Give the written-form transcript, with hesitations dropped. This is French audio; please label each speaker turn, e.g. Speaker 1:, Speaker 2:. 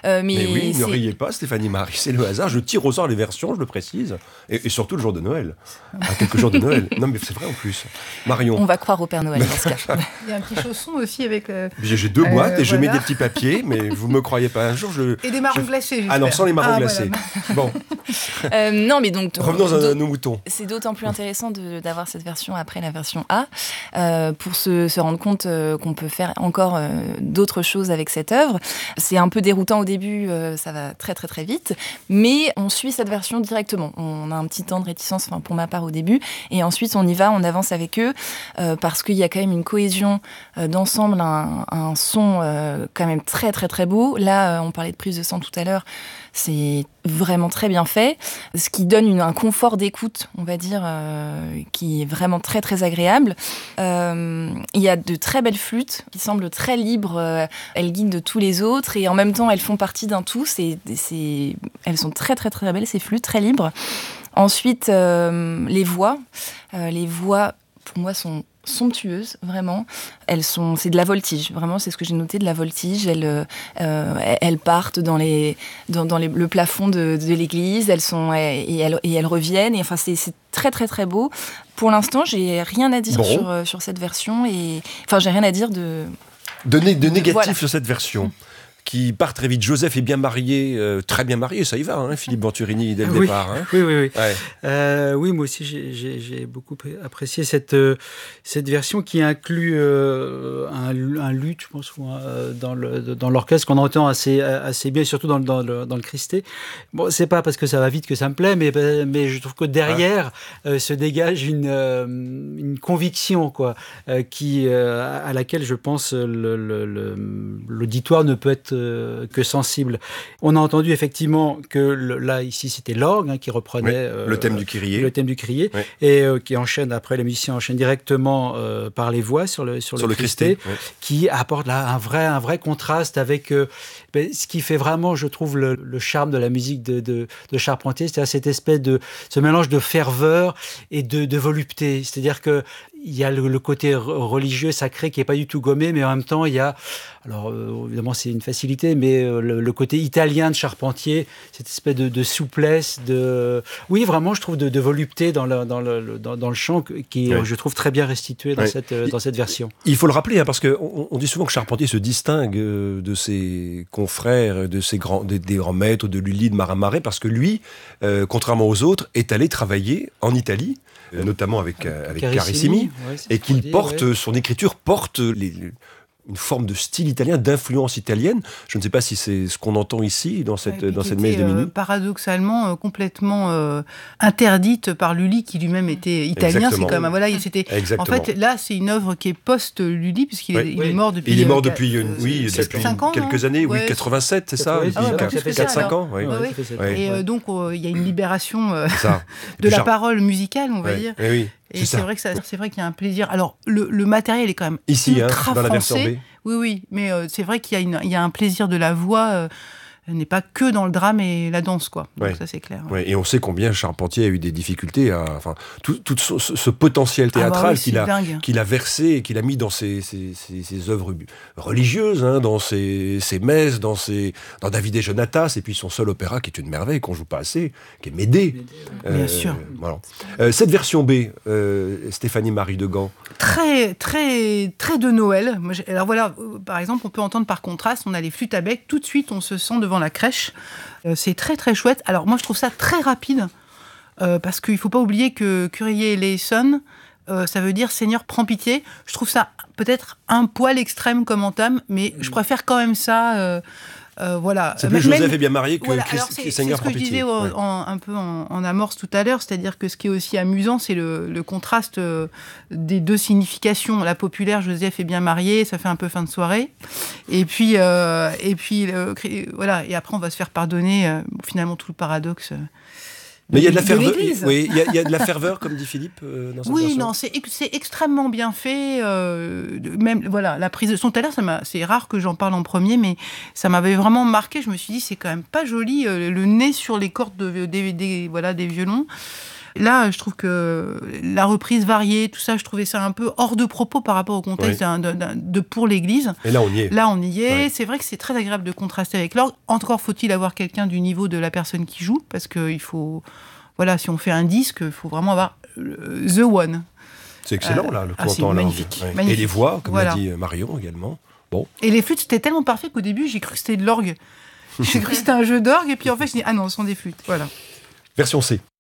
Speaker 1: Mais oui, ne riez pas, Stéphanie Marie, c'est le hasard. Je tire au sort les versions, je le précise, et surtout le jour de Noël, à quelques jours de Noël. Non, mais c'est vrai en plus. Marion.
Speaker 2: On va croire au Père Noël dans ce cas.
Speaker 3: Il y a un petit chausson aussi avec...
Speaker 1: J'ai 2 boîtes et je mets des petits papiers, mais vous me croyez pas un jour.
Speaker 3: Et des marrons glacés, j'espère.
Speaker 1: Ah non, sans les marrons glacés. Voilà.
Speaker 2: Bon. Non, mais donc...
Speaker 1: Revenons à nos moutons.
Speaker 2: C'est d'autant plus intéressant d'avoir cette version après la version A, pour se rendre compte qu'on peut faire encore d'autres choses avec cette œuvre. C'est un peu déroutant au début, ça va très très très vite, mais on suit cette version directement. On a un petit temps de réticence, pour ma part au début, et ensuite on y va, on avance avec eux, parce qu'il y a quand même une cohésion d'ensemble, un son quand même très très très beau. Là, on parlait de prise de sang tout à l'heure, c'est vraiment très bien fait, ce qui donne un confort d'écoute, on va dire, qui est vraiment très très agréable. Il y a de très belles flûtes qui semblent très libres, elles guident de tous les autres et en même temps elles font partie d'un tout. Elles sont très très très belles ces flûtes, très libres. Ensuite, les voix pour moi sont somptueuses, vraiment. C'est de la voltige, vraiment, c'est ce que j'ai noté, de la voltige. Elles partent dans le plafond de l'église, et elles reviennent, et enfin, c'est très très très beau. Pour l'instant, j'ai rien à dire sur cette version, j'ai rien à dire de
Speaker 1: négatif
Speaker 2: voilà.
Speaker 1: Sur cette version. Qui part très vite. Joseph est bien marié, très bien marié, ça y va, hein, Philippe Venturini, dès le départ. Hein.
Speaker 4: Oui.
Speaker 1: Ouais.
Speaker 4: Oui, moi aussi, j'ai beaucoup apprécié cette version qui inclut un luth, je pense, dans l'orchestre, qu'on entend assez bien, surtout dans le Christé. Bon, c'est pas parce que ça va vite que ça me plaît, mais je trouve que derrière se dégage une conviction, quoi, à laquelle, je pense, l'auditoire ne peut être que sensible. On a entendu effectivement que là, ici, c'était l'orgue qui reprenait
Speaker 1: le thème du Kyrie.
Speaker 4: Le thème du Kyrie, et qui enchaîne, après, les musiciens enchaînent directement par les voix sur le Christé, qui apporte là un vrai contraste avec ce qui fait vraiment, je trouve, le charme de la musique de Charpentier, c'est-à-dire cette espèce ce mélange de ferveur et de volupté. C'est-à-dire que il y a le côté religieux, sacré, qui n'est pas du tout gommé, mais en même temps, il y a, alors évidemment c'est une facilité, mais le côté italien de Charpentier, cette espèce de souplesse, oui, vraiment, je trouve, de volupté dans le chant, qui je trouve très bien restitué dans cette version.
Speaker 1: Il faut le rappeler, parce qu'on dit souvent que Charpentier se distingue de ses confrères, des grands maîtres, de Lully, de Marin-Marais, parce que lui, contrairement aux autres, est allé travailler en Italie, notamment avec Carissimi, et qu'il son écriture porte une forme de style italien, d'influence italienne. Je ne sais pas si c'est ce qu'on entend ici, dans cette messe de minuit.
Speaker 3: Paradoxalement, complètement interdite par Lully, qui lui-même était italien.
Speaker 1: Exactement.
Speaker 3: C'est comme, voilà,
Speaker 1: Exactement.
Speaker 3: En fait, là, c'est une œuvre qui est post-Lully, puisqu'il est mort depuis...
Speaker 1: Il est mort depuis quelques années, 87, c'est ça, 4-5 ans.
Speaker 3: Et donc, il y a une libération de la parole musicale, on va dire. Et c'est vrai qu'il y a un plaisir. Alors, le matériel est quand même
Speaker 1: ici,
Speaker 3: ultra
Speaker 1: dans la
Speaker 3: français.
Speaker 1: version B.
Speaker 3: Oui, mais c'est vrai qu'il y a un plaisir de la voix. N'est pas que dans le drame et la danse, quoi. Donc ça, c'est clair.
Speaker 1: Et on sait combien Charpentier a eu des difficultés tout ce potentiel théâtral qu'il a versé et qu'il a mis dans ses œuvres religieuses, dans ses messes, dans David et Jonatas, et puis son seul opéra qui est une merveille, qu'on joue pas assez, qui est Médée.
Speaker 3: Bien sûr.
Speaker 1: Voilà. Cette version B, Stéphanie Marie de Gand.
Speaker 3: Très, très, très de Noël. Alors voilà, par exemple, on peut entendre par contraste, on a les flûtes à bec, tout de suite on se sent devant la crèche. C'est très très chouette. Alors moi je trouve ça très rapide, parce qu'il ne faut pas oublier que Kyrie eleison, ça veut dire Seigneur prends pitié. Je trouve ça peut-être un poil extrême comme entame, mais je préfère quand même ça. Voilà.
Speaker 1: C'est plus Joseph est bien marié que Seigneur prend pitié.
Speaker 3: C'est ce que je disais un peu en amorce tout à l'heure, c'est-à-dire que ce qui est aussi amusant, c'est le contraste des deux significations. La populaire, Joseph est bien marié, ça fait un peu fin de soirée. Et puis voilà. Et après, on va se faire pardonner finalement tout le paradoxe.
Speaker 1: Mais il y a de la ferveur. Oui, il y a de la ferveur, comme dit Philippe, dans cette version.
Speaker 3: Non, c'est extrêmement bien fait. Même voilà, la prise de son. Tout à l'heure, c'est rare que j'en parle en premier, mais ça m'avait vraiment marqué. Je me suis dit, c'est quand même pas joli, le nez sur les cordes des violons. Là, je trouve que la reprise variée, tout ça, je trouvais ça un peu hors de propos par rapport au contexte de pour l'église.
Speaker 1: Et là, on y est.
Speaker 3: Là, on y est. Ouais. C'est vrai que c'est très agréable de contraster avec l'orgue. Encore faut-il avoir quelqu'un du niveau de la personne qui joue, parce qu'il faut... Voilà, si on fait un disque, il faut vraiment avoir the one.
Speaker 1: C'est excellent, là, le
Speaker 3: c'est
Speaker 1: temps
Speaker 3: magnifique,
Speaker 1: là.
Speaker 3: magnifique.
Speaker 1: Et les voix, comme l'a dit Marion également. Bon.
Speaker 3: Et les flûtes, c'était tellement parfait qu'au début, j'ai cru que c'était de l'orgue. J'ai cru que c'était un jeu d'orgue, et puis en fait, je dis, ah non, ce sont des flûtes. Voilà.
Speaker 1: Version C.